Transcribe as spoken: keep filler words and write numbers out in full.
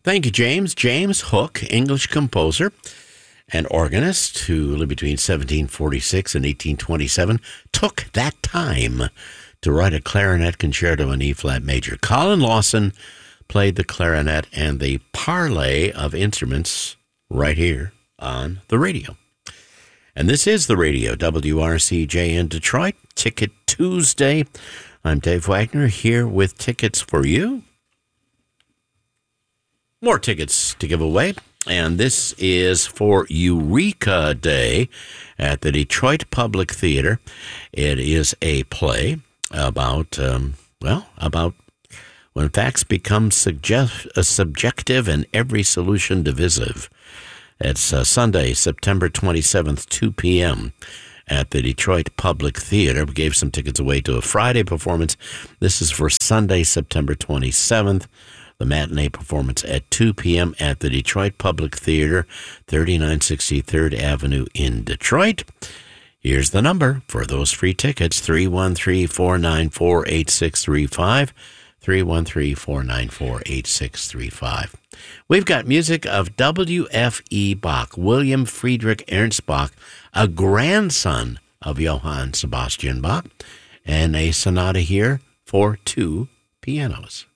Thank you, James. James Hook, English composer and organist who lived between seventeen forty-six and eighteen twenty-seven, took that time to write a clarinet concerto in E-flat major. Colin Lawson played the clarinet and the parley of instruments right here on the radio. And this is the radio, W R C J in Detroit, Ticket Tuesday. I'm Dave Wagner here with tickets for you. More tickets to give away. And this is for Eureka Day at the Detroit Public Theater. It is a play about, um, well, about when facts become suggest- uh, subjective and every solution divisive. It's uh, Sunday, September twenty-seventh, two p.m. at the Detroit Public Theater. We gave some tickets away to a Friday performance. This is for Sunday, September twenty-seventh. The matinee performance at two p.m. at the Detroit Public Theater, thirty-nine sixty third Avenue in Detroit. Here's the number for those free tickets, three one three, four nine four, eight six three five, three one three, four nine four, eight six three five. We've got music of W F E Bach, William Friedrich Ernst Bach, a grandson of Johann Sebastian Bach, and a sonata here for two pianos.